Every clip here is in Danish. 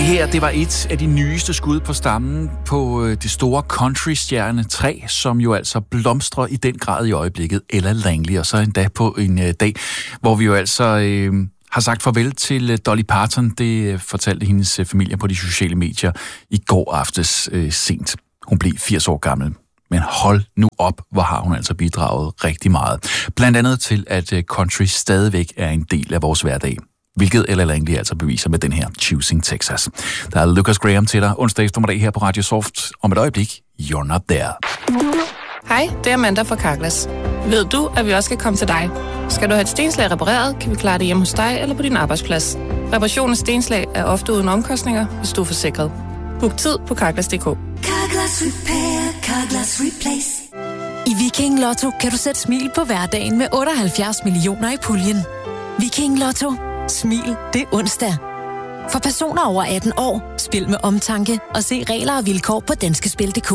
her, det var et af de nyeste skud på stammen på det store country-stjerne 3, som jo altså blomstrer i den grad i øjeblikket, Ella Langley, og så endda på en dag, hvor vi jo altså har sagt farvel til Dolly Parton. Det fortalte hendes familie på de sociale medier i går aftes sent. Hun blev 80 år gammel. Men hold nu op, hvor har hun altså bidraget rigtig meget. Blandt andet til, at country stadigvæk er en del af vores hverdag. Hvilket Ella Langley altså beviser med den her Choosing Texas. Der er Lucas Graham til dig onsdag eftermiddag her på Radio Soft. Om et øjeblik, You're Not There. Hej, det er Amanda fra Carglass. Ved du, at vi også kan komme til dig? Skal du have et stenslag repareret, kan vi klare det hjemme hos dig eller på din arbejdsplads. Reparation af stenslag er ofte uden omkostninger, hvis du er forsikret. Book tid på Carglass.dk. Carglass Repair, Carglass Replace. I Viking Lotto kan du sætte smil på hverdagen med 78 millioner i puljen. Viking Lotto. Smil, det er onsdag. For personer over 18 år, spil med omtanke og se regler og vilkår på danskespil.dk.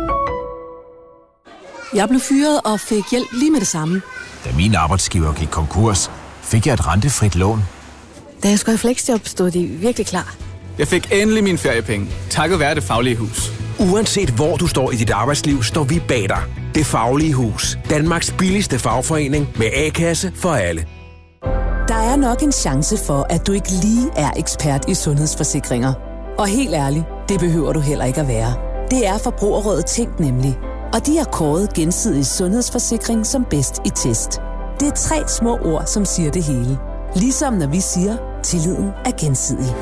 Jeg blev fyret og fik hjælp lige med det samme. Da min arbejdsgiver gik konkurs, fik jeg et rentefrit lån. Da jeg skulle i fleksjob, stod de virkelig klar. Jeg fik endelig mine feriepenge, takket være Det Faglige Hus. Uanset hvor du står i dit arbejdsliv, står vi bag dig. Det Faglige Hus. Danmarks billigste fagforening med A-kasse for alle. Der er nok en chance for, at du ikke lige er ekspert i sundhedsforsikringer. Og helt ærligt, det behøver du heller ikke at være. Det er Forbrugerrådet Tænk nemlig. Og de har kåret Gensidig Sundhedsforsikring som bedst i test. Det er 3 små ord, som siger det hele. Ligesom når vi siger, tilliden er gensidig.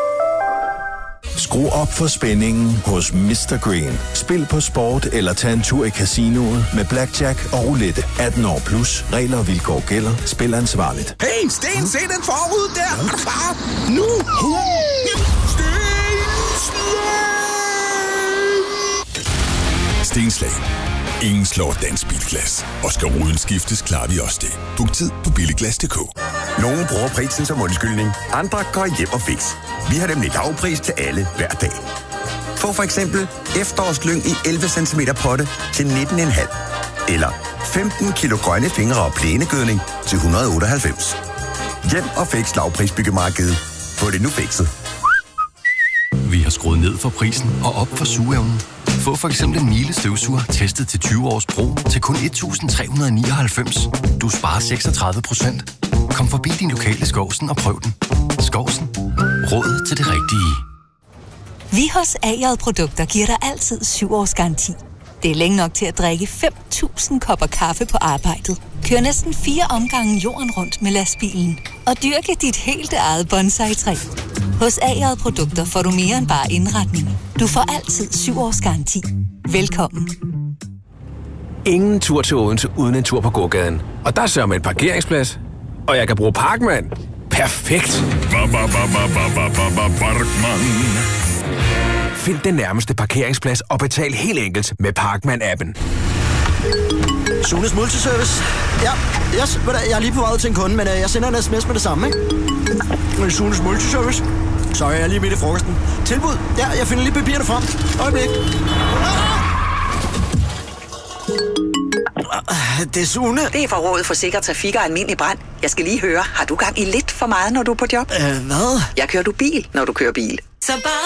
Skru op for spændingen hos Mr. Green. Spil på sport eller tag en tur i casinoet med blackjack og roulette. 18 år plus. Regler og vilkår gælder. Spil ansvarligt. Hey, Sten, se den forud der. Er du klar? Nu! Stenslag. Ingen slår dansk bilglas. Og skal ruden skiftes, klarer vi også det. Book tid på billiglas.dk. Nogle bruger prisen som undskyldning. Andre går hjem og fix. Vi har nemlig lavpris til alle hver dag. Få for eksempel efterårslyng i 11 cm potte til 19,5. Eller 15 kilo grønne fingre og plænegødning til 198. Hjem og fix lavprisbyggemarkedet. Få det nu fikset. Vi har skruet ned for prisen og op for sugeevnen. Få for eksempel en Miele støvsuger testet til 20 års brug til kun 1.399. Du sparer 36%. Kom forbi din lokale Skovsen og prøv den. Skovsen. Råd til det rigtige. Vi hos A.J. Produkter giver dig altid 7 års garanti. Det er længe nok til at drikke 5.000 kopper kaffe på arbejdet. Kør næsten 4 omgange jorden rundt med lastbilen. Og dyrke dit helt eget bonsai-træ. Hos A.J. Produkter får du mere end bare indretning. Du får altid 7 års garanti. Velkommen. Ingen tur til Odense uden en tur på gågaden. Og der sørger man en parkeringsplads. Og jeg kan bruge Parkman. Perfekt. Find den nærmeste parkeringsplads og betal helt enkelt med Parkman-appen. Sunes Multiservice. Ja, yes, jeg er lige på vej til en kunde, men jeg sender en sms med det samme, ikke? Sunes Multiservice. Sorry, jeg er lige midt i frokosten. Tilbud. Ja, jeg finder lige papirerne frem. Øjeblik. Det er Sune. Det er fra Rådet for Sikker Trafik og Almindelig Brand. Jeg skal lige høre, har du gang i lidt for meget, når du er på job? Hvad? Jeg kører du bil, når du kører bil. Så bare